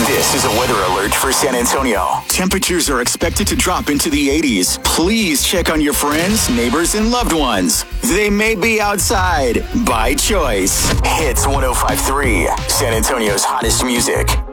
This is a weather alert for San Antonio. Temperatures are expected to drop into the 80s. Please check on your friends, neighbors, and loved ones. They may be outside by choice. Hits 105.3, San Antonio's hottest music.